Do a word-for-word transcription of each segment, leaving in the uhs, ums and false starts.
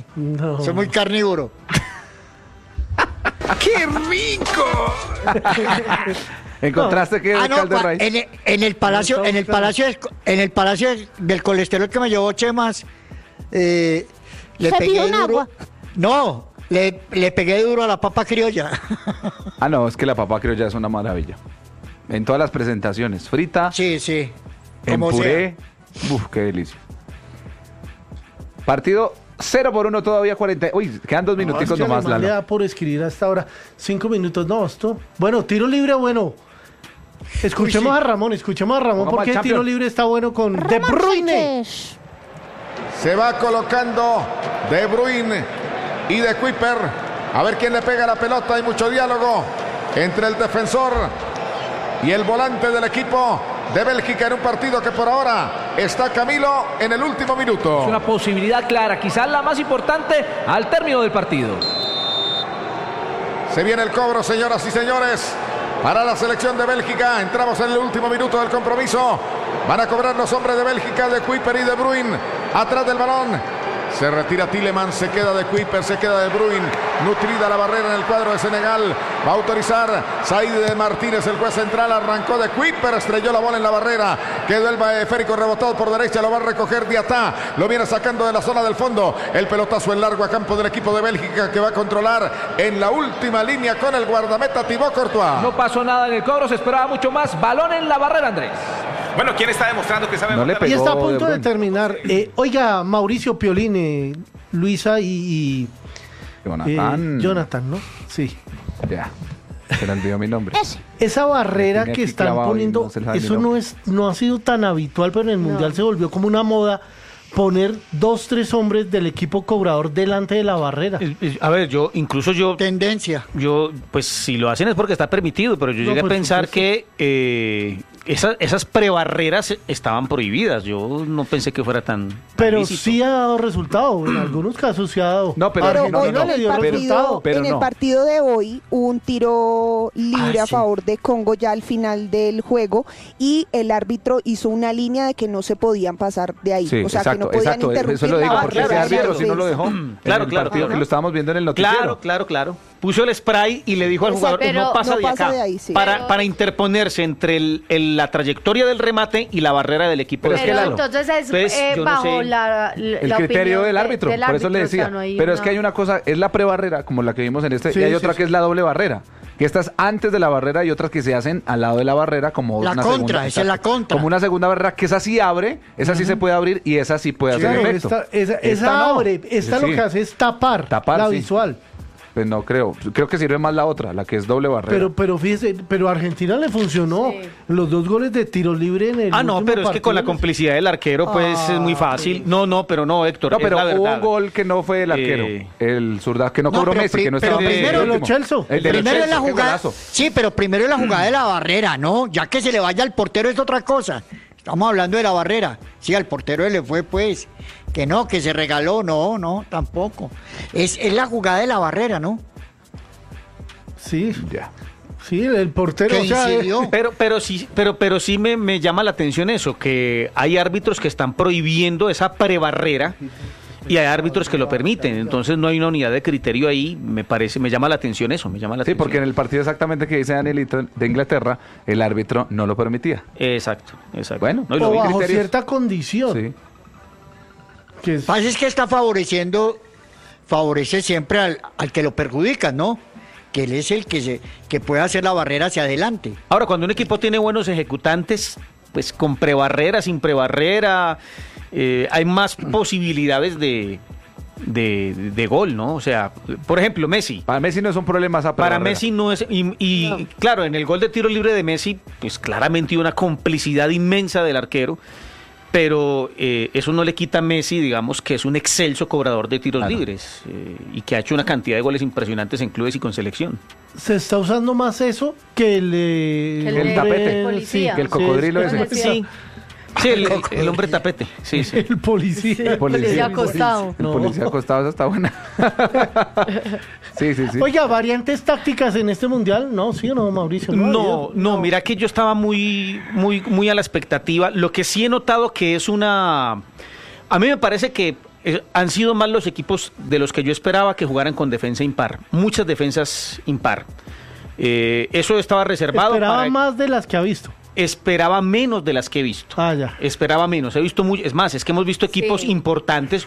carne. No. Soy muy carnívoro. ¡Qué rico! ¿Encontraste que Ah, el no, caldo de cua- raíz? en, el, en el palacio, No, en el claro. palacio, del, en el palacio del, del colesterol que me llevó Chemas, eh, le Se pegué pidió un duro. agua. No, le, le pegué duro a la papa criolla. Ah, no, es que la papa criolla es una maravilla. En todas las presentaciones, frita, Sí, sí. en Como puré. Uf, qué delicia. Partido cero por uno todavía, cuarenta. Uy, quedan dos minuticos No, es que nomás, Alemán le Lalo. da por escribir hasta ahora. Cinco minutos, no, esto. Bueno, tiro libre, bueno. Escuchemos Uy, sí. a Ramón, escuchemos a Ramón, Pongamos porque al el tiro champion. libre está bueno con De Ramón Bruyne. Sánchez. Se va colocando De Bruyne y De Kuiper. A ver quién le pega la pelota. Hay mucho diálogo entre el defensor y el volante del equipo de Bélgica en un partido que por ahora está Camilo en el último minuto. Es una posibilidad clara, quizás la más importante al término del partido. Se viene el cobro, señoras y señores, para la selección de Bélgica. Entramos en el último minuto del compromiso. Van a cobrar los hombres de Bélgica, De Kuiper y De Bruyne. Atrás del balón. Se retira Tielemans, se queda De Kuiper, se queda De Bruyne. Nutrida la barrera en el cuadro de Senegal. Va a autorizar Said de Martínez, el juez central. Arrancó De Kuiper, estrelló la bola en la barrera. Quedó el esférico rebotado por derecha. Lo va a recoger Diatá. Lo viene sacando de la zona del fondo. El pelotazo en largo a campo del equipo de Bélgica, que va a controlar en la última línea con el guardameta Thibaut Courtois. No pasó nada en el cobro, se esperaba mucho más. Balón en la barrera, Andrés. Bueno, ¿quién está demostrando que sabe No le montar? Y pegó está a De punto de Bruyne. terminar. Eh, oiga, Mauricio Pioline, Luisa y, y, eh, Jonathan. Jonathan, ¿no? Sí. Ya. Se le olvidó mi nombre. Ese. Esa barrera Tiene que aquí están clavado y poniendo, no se le sabe eso ni no nombre. es, no ha sido tan habitual, pero en el Mundial se volvió como una moda poner dos, tres hombres del equipo cobrador delante de la barrera. Eh, eh, A ver, yo, incluso yo, Tendencia. yo, pues si lo hacen es porque está permitido, pero yo No, llegué a por pensar supuesto. que eh, esas, esas prebarreras estaban prohibidas. Yo no pensé que fuera tan, tan Pero lícito. sí ha dado resultado, en algunos casos sí ha dado. No, pero, Pero no, hoy no, no, en, el dio partido, resultado, pero en el no. partido de hoy hubo un tiro libre Ah, a sí. favor de Congo ya al final del juego y el árbitro hizo una línea de que no se podían pasar de ahí. Sí, o sea, exacto, que no podían exacto. interrumpir Eso lo digo la porque ese barrera. árbitro sí no lo Sí. dejó. Claro, en el claro, partido claro. que lo estábamos viendo en el noticiero. Claro, claro, claro. Puso el spray y le dijo al Exacto, jugador, pero no pasa no de pasa acá. de ahí, sí. para, Pero- para interponerse entre el- el- la trayectoria del remate y la barrera del equipo. Pero de es que Pero Lalo, entonces es entonces, eh, yo no bajo sé. la, la El la criterio opinión del de- árbitro, del por eso le árbitro, o sea, decía. no hay Pero es una- que hay una cosa, es la prebarrera, como la que vimos en este, Sí, y hay sí, otra sí. que es la doble barrera. Que esta es antes de la barrera y otras que se hacen al lado de la barrera como La una contra, segunda. esa es la exacto, contra. Como una segunda barrera que esa sí abre, esa sí se puede abrir y esa sí puede hacer Claro, efecto. esta, esa, esa Esta no. abre, esta Sí. lo que hace es tapar, Tapar, la sí. visual. Pues no creo, creo que sirve más la otra, la que es doble barrera. Pero, pero fíjese, pero a Argentina le funcionó. Sí. Los dos goles de tiro libre en el Ah, no, último pero es que con la partido. complicidad del arquero, pues es muy fácil. No, no, pero no, Héctor. no, es pero la hubo verdad. un gol que no fue el arquero, Eh, el zurda que no No, cobró pero Messi, pri- que no pero estaba primero el lo último. Chelsea. El de lo Primero es la Chelsea, qué jugada. golazo. Sí, pero primero es la jugada de la barrera, ¿no? Ya que se le vaya al portero es otra cosa. Estamos hablando de la barrera. Sí, al portero le fue, pues, que no, que se regaló. No, no, tampoco. Es, es la jugada de la barrera, ¿no? Sí, Ya. sí, el portero. Que o sea, incidió. Pero, pero sí, pero, pero sí me, me llama la atención eso, que hay árbitros que están prohibiendo esa prebarrera y hay árbitros que lo permiten. Entonces no hay una unidad de criterio ahí. Me parece, me llama la atención eso, me llama la Sí, atención. porque en el partido exactamente que dice Danielito de Inglaterra, el árbitro no lo permitía. Exacto, exacto. Bueno, No, y lo o vi- bajo criterios. cierta condición. Sí. Que es- Pasa es que está favoreciendo, favorece siempre al, al que lo perjudica, ¿no? Que él es el que, se, que puede hacer la barrera hacia adelante. Ahora, cuando un equipo tiene buenos ejecutantes, pues con prebarrera, sin prebarrera, eh, hay más posibilidades de, de, de gol, ¿no? O sea, por ejemplo, Messi. Para Messi no es un problema esa Para prebarrera. Messi no es... Y, y, claro, en el gol de tiro libre de Messi, pues claramente hay una complicidad inmensa del arquero, pero eh, eso no le quita a Messi, digamos, que es un excelso cobrador de tiros Claro. libres eh, y que ha hecho una cantidad de goles impresionantes en clubes y con selección. se está usando más eso que el, eh, Que el hombre- de- tapete. Policía. Que el cocodrilo sí, ese. Sí, sí el, el hombre tapete. Sí, sí. el policía. El policía. acostado. El No. policía acostado, esa está buena. sí, sí, sí. Oiga, variantes tácticas en este mundial, ¿no? ¿Sí o no, Mauricio? ha No, habido. no, mira que yo estaba muy, muy, muy a la expectativa. Lo que sí he notado que es una... A mí me parece que eh, han sido más los equipos de los que yo esperaba que jugaran con defensa impar. Muchas defensas impar. Eh, eso estaba reservado Esperaba para... más de las que ha visto. Esperaba menos de las que he visto. Ah, ya. Esperaba menos. He visto muy, es más, es que hemos visto equipos Sí. importantes,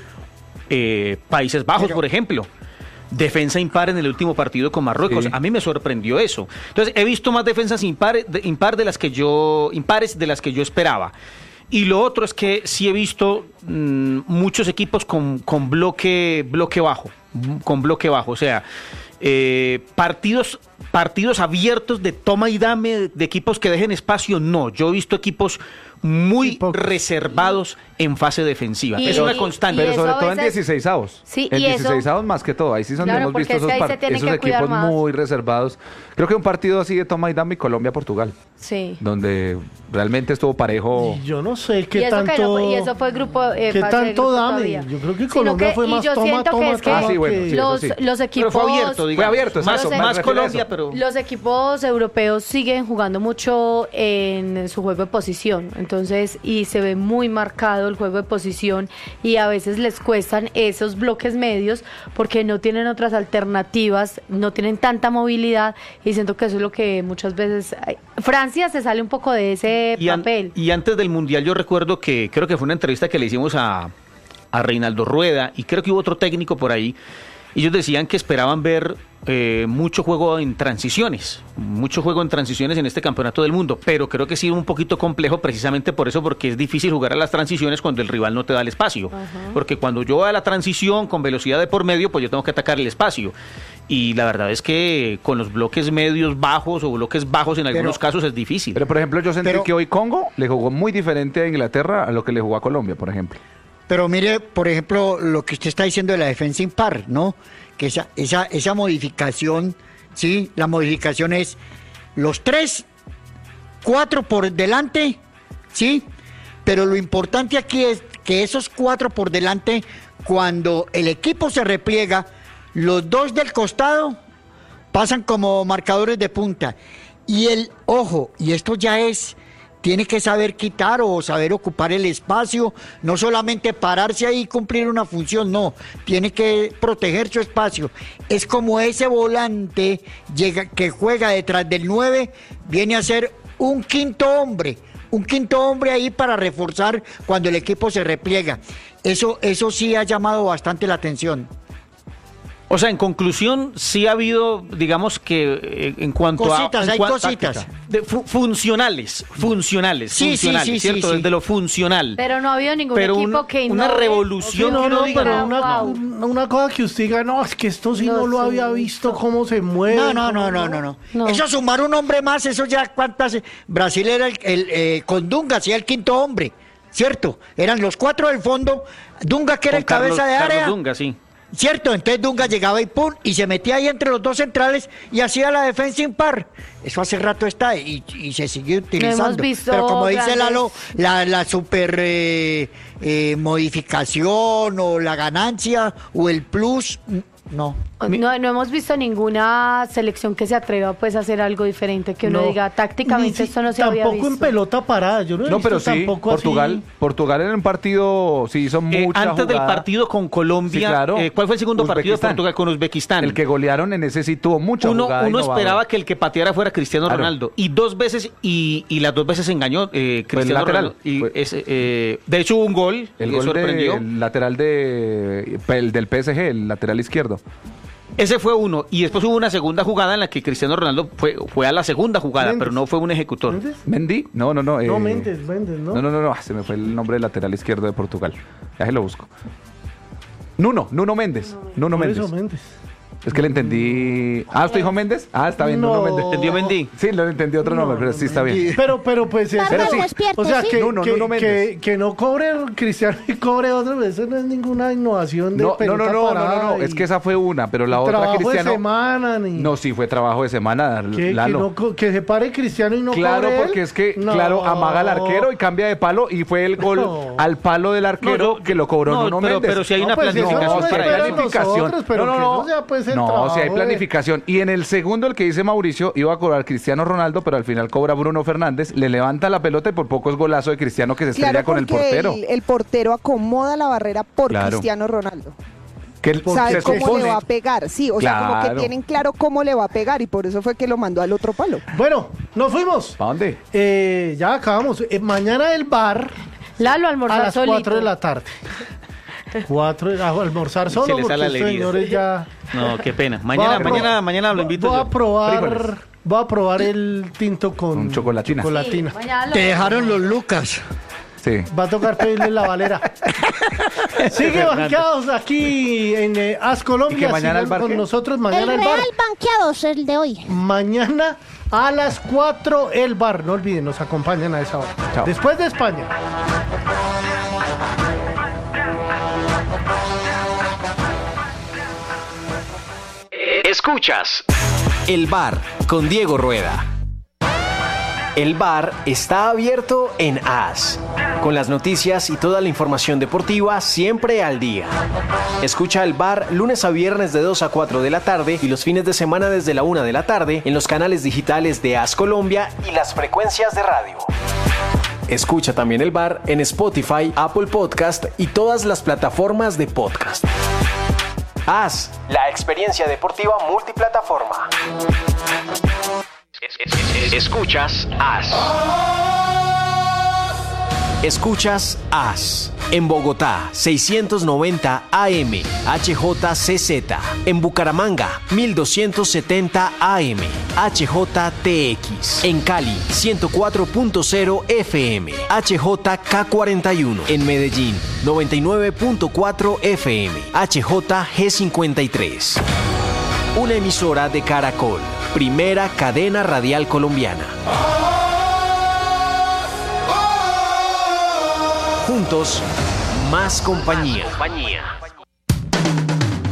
eh, Países Bajos, Pero- por ejemplo. Defensa impar en el último partido con Marruecos. Sí. A mí me sorprendió eso. Entonces, he visto más defensas impares de, impar de las que yo, impares de las que yo esperaba. Y lo otro es que sí he visto mmm, muchos equipos con, con bloque, bloque bajo. Con bloque bajo. O sea, eh, partidos, partidos abiertos de toma y dame de equipos que dejen espacio. No, yo he visto equipos muy Sí, pocos. reservados en fase defensiva. Y- es una y- constante. y Pero eso sobre a todo en veces- dieciseisavos. Sí, en y eso- dieciseisavos más que todo. Ahí sí es donde Claro, hemos porque visto es que esos, ahí par- se tienen esos que cuidar equipos más. muy reservados. Creo que un partido así de toma y dame Colombia-Portugal, Sí. donde realmente estuvo parejo. Y yo no sé Y qué eso, que tanto... no fue, y eso fue grupo. Eh, ¿Qué fase de tanto grupo dame? todavía. Yo creo que Sino Colombia que- fue y más yo toma, siento toma, que es que toma Ah, sí, bueno, que- sí. los, eso sí. los equipos. Pero fue abierto, digamos. Fue abierto, más, exacto, me más refiero a Colombia, eso. pero... Los equipos europeos siguen jugando mucho en su juego de posición, entonces, y se ve muy marcado el juego de posición y a veces les cuestan esos bloques medios porque no tienen otras alternativas, no tienen tanta movilidad y siento que eso es lo que muchas veces... ay, Francia se sale un poco de ese Y, an- papel. y antes del Mundial yo recuerdo que creo que fue una entrevista que le hicimos a, a Reinaldo Rueda y creo que hubo otro técnico por ahí. Y ellos decían que esperaban ver eh, mucho juego en transiciones, mucho juego en transiciones en este campeonato del mundo, pero creo que sí un poquito complejo precisamente por eso, porque es difícil jugar a las transiciones cuando el rival no te da el espacio. Porque cuando yo voy a la transición con velocidad de por medio, pues yo tengo que atacar el espacio. Y la verdad es que con los bloques medios bajos o bloques bajos en algunos Pero- casos es difícil. Pero por ejemplo, yo sentí Pero- que hoy Congo le jugó muy diferente a Inglaterra a lo que le jugó a Colombia, por ejemplo. Pero mire, por ejemplo, lo que usted está diciendo de la defensa impar, ¿no? Que esa, esa, esa modificación, sí, la modificación es los tres, cuatro por delante, sí, pero lo importante aquí es que esos cuatro por delante, cuando el equipo se repliega, los dos del costado pasan como marcadores de punta. Y el, ojo, y esto ya es, tiene que saber quitar o saber ocupar el espacio, no solamente pararse ahí y cumplir una función, no, tiene que proteger su espacio. Es como ese volante llega, que juega detrás del nueve, viene a ser un quinto hombre, un quinto hombre ahí para reforzar cuando el equipo se repliega. Eso, eso sí ha llamado bastante la atención. O sea, en conclusión, sí ha habido, digamos que eh, en cuanto Cositas, a... en hay cuan- cositas. de fu- funcionales, funcionales, Sí, sí, funcionales, sí, sí, ¿cierto? sí. Desde lo funcional. Pero no ha habido ningún Pero equipo un- que una innove. revolución Sí, no, que uno no, diga, pero no, una, wow. una- una cosa que usted diga, no, es que esto sí No no, lo sé, había no visto, sé. cómo se mueve. No, no, no, cómo- no, no, no. No. Eso sumar un hombre más, eso ya cuántas. Brasil era el, el, eh, con Dunga, hacía el quinto hombre, ¿cierto? Eran los cuatro del fondo, Dunga que era con el cabeza Carlos- de Carlos área, Dunga, sí. ¿cierto? Entonces Dunga llegaba y pum, y se metía ahí entre los dos centrales y hacía la defensa impar. Eso hace rato está y, y se sigue utilizando. visto Pero como dice grandes- Lalo, la, la super eh, eh, modificación o la ganancia o el plus, no. No, no hemos visto ninguna selección que se atreva pues a hacer algo diferente, que uno No. diga tácticamente Ni si- esto no se había Tampoco visto. en pelota parada, yo no he No, visto pero sí, tampoco Portugal, así. Portugal en un partido sí hizo Eh, mucha antes del jugada. partido con Colombia, Sí, claro. eh, ¿cuál fue el segundo partido de Uzbekistán. Portugal con Uzbekistán? El que golearon en ese sí tuvo mucha uno jugada uno innovadora. esperaba que el que pateara fuera Cristiano Claro. Ronaldo y dos veces y, y las dos veces engañó eh, Cristiano lateral. Ronaldo y Fue- ese, eh, de hecho hubo un gol El que gol sorprendió. de, el lateral de, el del P S G, el lateral izquierdo. Ese fue uno y después hubo una segunda jugada en la que Cristiano Ronaldo fue fue a la segunda jugada, Méndez. pero no fue un ejecutor. ¿Méndez? ¿Mendy? No, no, no. No, eh, Méndez, Méndez, ¿no? No, no, no, no, ah, se me fue el nombre del lateral izquierdo de Portugal. Ya se lo busco. Nuno, Nuno Méndez. Nuno Por Méndez. eso, Méndez. Es que le entendí. Ah, ¿usted dijo Méndez? Ah, está bien, No. Nuno Méndez. ¿Entendió Mendy? Sí, lo entendí otro nombre, pero sí está bien. Pero, pero pues es, Pero sí. o sea, que, Nuno, que, Nuno Méndez. que, que no cobre Cristiano y cobre otro, eso no es ninguna innovación de No, no, pelota no, no, no, parada no, no, y es que esa fue una, pero la otra trabajo Cristiano. de semana ni No, sí fue trabajo de semana, que, que, Lalo. no co- que se pare Cristiano y no Claro, cobre él. porque es que, No. claro, amaga al arquero y cambia de palo y fue el gol No. al palo del arquero No, yo- que lo cobró no, Nuno pero- Méndez. pero si hay No, una pues, eso planificación no lo para esperan eso. planificación. nosotros, pero No, no, que no. eso ya, pues, el No, trabajo si hay de- planificación. Y en el segundo, el que dice Mauricio, iba a cobrar Cristiano Ronaldo, pero al final cobra Bruno Fernández, le levanta la pelota y por poco es golazo de Cristiano que se estrella Claro, con el porque portero. El, el portero acomoda la barrera por Claro. Cristiano Ronaldo. Que él Sabe se cómo supone- le va a pegar, sí, o sea, como que Claro. tienen claro cómo le va a pegar y por eso fue que lo mandó al otro palo. Bueno, nos fuimos. ¿Para dónde? Eh, ya acabamos. Eh, mañana el bar Lalo, a almorzar las solito. cuatro de la tarde. cuatro a almorzar Se solo le porque sale la estos alegría. señores ya... No, qué pena. Voy Mañana, a pro- mañana, mañana lo invito Voy yo. a probar, Frijoles. voy a probar el tinto con Con chocolatina. chocolatina. Sí, mañana lo- Te dejaron los Lucas. Sí. Va a tocar pedirle la valera. Sigue banqueados aquí en eh, As ¿Y Colombia. que mañana Sigan el bar con qué? nosotros El mañana el, Real bar. Banqueados, el de hoy. Mañana a las cuatro el bar. No olviden, nos acompañan a esa hora. Chao. Después de España. Escuchas El Bar con Diego Rueda. El Bar está abierto en As, con las noticias y toda la información deportiva siempre al día. Escucha El Bar lunes a viernes de dos a cuatro de la tarde y los fines de semana desde la una de la tarde en los canales digitales de As Colombia y las frecuencias de radio. Escucha también El Bar en Spotify, Apple Podcast y todas las plataformas de podcast. As, la experiencia deportiva multiplataforma. Escuchas As. Escuchas As. En Bogotá, seiscientos noventa A M, H J C Z. En Bucaramanga, mil doscientos setenta A M, H J T X. En Cali, ciento cuatro punto cero F M, H J K cuarenta y uno. En Medellín, noventa y nueve punto cuatro F M, H J G cincuenta y tres. Una emisora de Caracol, primera cadena radial colombiana. Juntos, más compañía.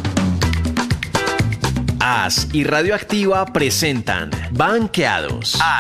As y Radioactiva presentan Banqueados.